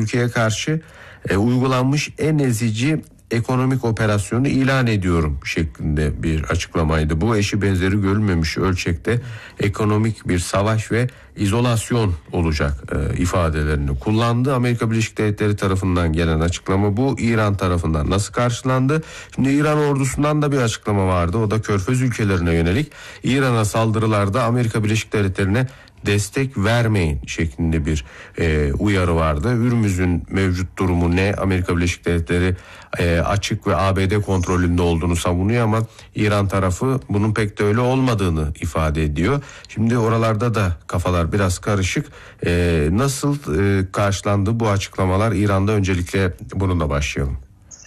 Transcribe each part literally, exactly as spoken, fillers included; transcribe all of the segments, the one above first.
ülkeye karşı e, uygulanmış en ezici ekonomik operasyonu ilan ediyorum şeklinde bir açıklamaydı. Bu eşi benzeri görülmemiş ölçekte ekonomik bir savaş ve izolasyon olacak e, ifadelerini kullandı. Amerika Birleşik Devletleri tarafından gelen açıklama bu. İran tarafından nasıl karşılandı? Şimdi İran ordusundan da bir açıklama vardı. O da Körfez ülkelerine yönelik İran'a saldırılarda Amerika Birleşik Devletleri'ne destek vermeyin şeklinde bir e, uyarı vardı. Hürmüz'ün mevcut durumu ne? Amerika Birleşik Devletleri e, açık ve A B D kontrolünde olduğunu savunuyor ama İran tarafı bunun pek de öyle olmadığını ifade ediyor. Şimdi oralarda da kafalar biraz karışık. E, nasıl e, karşılandı bu açıklamalar İran'da? Öncelikle bununla başlayalım.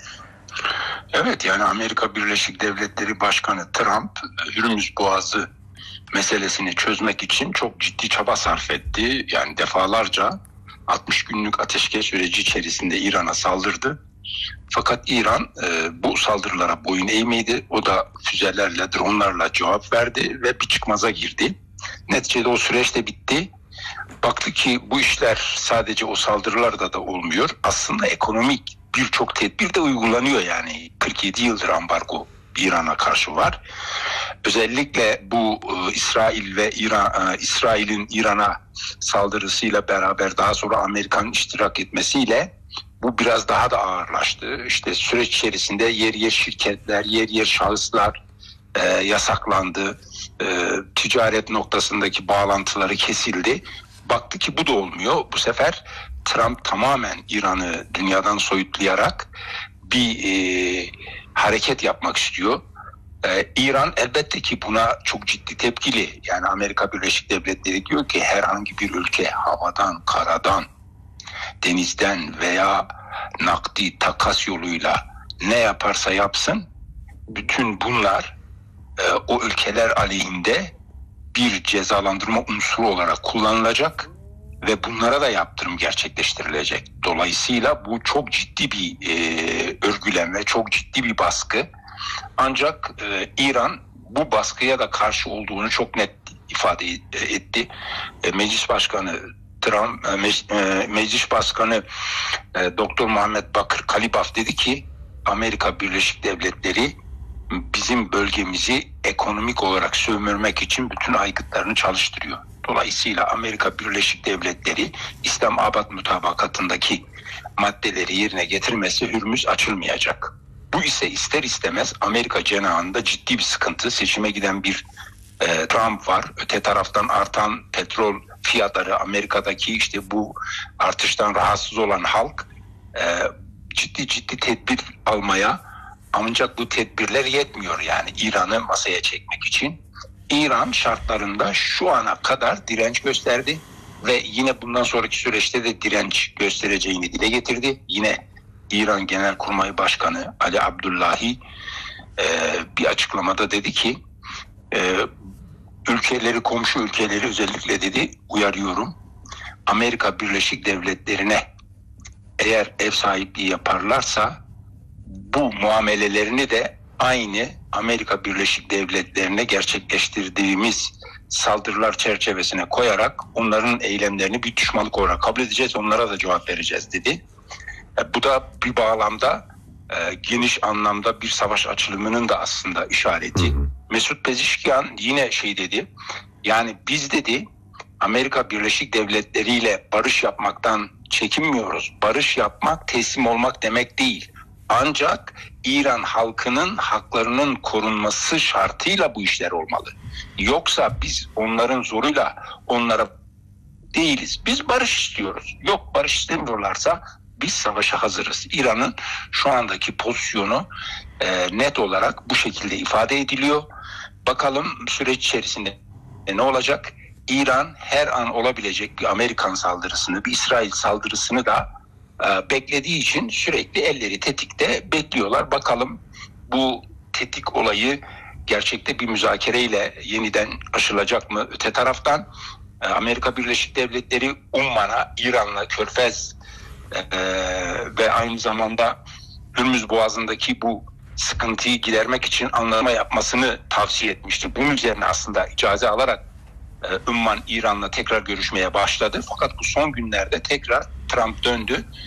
Evet, yani Amerika Birleşik Devletleri Başkanı Trump Hürmüz Boğazı meselesini çözmek için çok ciddi çaba sarf etti. Yani defalarca altmış günlük ateşkes süreci içerisinde İran'a saldırdı. Fakat İran e, bu saldırılara boyun eğmedi. O da füzelerle, dronlarla cevap verdi ve bir çıkmaza girdi. Neticede o süreç de bitti. Baktı ki bu işler sadece o saldırılarda da olmuyor. Aslında ekonomik birçok tedbir de uygulanıyor yani. kırk yedi yıldır ambargo İran'a karşı var. Özellikle bu e, İsrail ve İran, e, İsrail'in İran'a saldırısıyla beraber daha sonra Amerika'nın iştirak etmesiyle bu biraz daha da ağırlaştı. İşte süreç içerisinde yer yer şirketler, yer yer şahıslar e, yasaklandı. E, ticaret noktasındaki bağlantıları kesildi. Baktı ki bu da olmuyor. Bu sefer Trump tamamen İran'ı dünyadan soyutlayarak bir e, hareket yapmak istiyor. Ee, İran elbette ki buna çok ciddi tepkili. Yani Amerika Birleşik Devletleri diyor ki herhangi bir ülke havadan, karadan, denizden veya nakdi takas yoluyla ne yaparsa yapsın, bütün bunlar e, o ülkeler aleyhinde bir cezalandırma unsuru olarak kullanılacak ve bunlara da yaptırım gerçekleştirilecek. Dolayısıyla bu çok ciddi bir e, örgülenme, çok ciddi bir baskı. Ancak e, İran bu baskıya da karşı olduğunu çok net ifade etti. E, Meclis Başkanı Trump, e, Me- e, Meclis Başkanı e, Doktor Muhammed Bakır Kalibaf dedi ki Amerika Birleşik Devletleri bizim bölgemizi ekonomik olarak sömürmek için bütün aygıtlarını çalıştırıyor. Dolayısıyla Amerika Birleşik Devletleri İslamabad mutabakatındaki maddeleri yerine getirmesi Hürmüz açılmayacak. Bu ise ister istemez Amerika cenahında ciddi bir sıkıntı. Seçime giden bir e, Trump var. Öte taraftan artan petrol fiyatları, Amerika'daki işte bu artıştan rahatsız olan halk e, ciddi ciddi tedbir almaya, ancak bu tedbirler yetmiyor yani İran'ı masaya çekmek için. İran şartlarında şu ana kadar direnç gösterdi ve yine bundan sonraki süreçte de direnç göstereceğini dile getirdi. Yine İran Genelkurmay Başkanı Ali Abdullahi e, bir açıklamada dedi ki e, ülkeleri, komşu ülkeleri özellikle dedi uyarıyorum. Amerika Birleşik Devletleri'ne eğer ev sahipliği yaparlarsa bu muamelelerini de aynı Amerika Birleşik Devletleri'ne gerçekleştirdiğimiz saldırılar çerçevesine koyarak onların eylemlerini bir düşmanlık olarak kabul edeceğiz. Onlara da cevap vereceğiz dedi. E, bu da bir bağlamda e, geniş anlamda bir savaş açılımının da aslında işareti. Hı hı. Mesut Pezeshkian yine şey dedi. Yani biz dedi Amerika Birleşik Devletleri ile barış yapmaktan çekinmiyoruz. Barış yapmak teslim olmak demek değil. Ancak İran halkının haklarının korunması şartıyla bu işler olmalı. Yoksa biz onların zoruyla onlara değiliz. Biz barış istiyoruz. Yok barış istemiyorlarsa biz savaşa hazırız. İran'ın şu andaki pozisyonu e, net olarak bu şekilde ifade ediliyor. Bakalım süreç içerisinde ne olacak? İran her an olabilecek bir Amerikan saldırısını, bir İsrail saldırısını da e, beklediği için sürekli elleri tetikte bekliyorlar. Bakalım bu tetik olayı gerçekte bir müzakereyle yeniden aşılacak mı? Öte taraftan e, Amerika Birleşik Devletleri Umman'a, İran'la, Körfez e, ve aynı zamanda Hürmüz Boğazı'ndaki bu sıkıntıyı gidermek için anlaşma yapmasını tavsiye etmişti. Bunun üzerine aslında icaze alarak e, Umman İran'la tekrar görüşmeye başladı. Fakat bu son günlerde tekrar Trump döndü.